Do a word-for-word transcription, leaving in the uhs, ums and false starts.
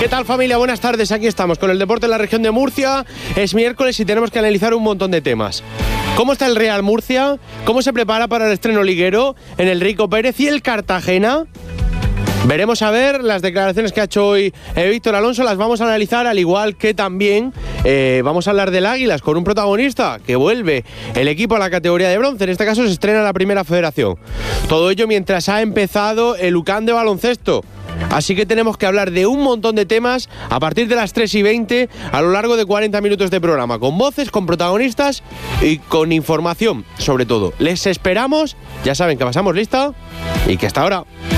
¿Qué tal, familia? Buenas tardes, aquí estamos con el deporte en la región de Murcia. Es miércoles y tenemos que analizar un montón de temas. ¿Cómo está el Real Murcia? ¿Cómo se prepara para el estreno liguero en el Rico Pérez y el Cartagena? Veremos a ver las declaraciones que ha hecho hoy eh, Víctor Alonso, las vamos a analizar, al igual que también eh, vamos a hablar del Águilas con un protagonista que vuelve el equipo a la categoría de bronce, en este caso se estrena la Primera Federación. Todo ello mientras ha empezado el U C A M de baloncesto. Así que tenemos que hablar de un montón de temas a partir de las tres y veinte a lo largo de cuarenta minutos de programa, con voces, con protagonistas y con información sobre todo. Les esperamos, ya saben que pasamos lista y que hasta ahora.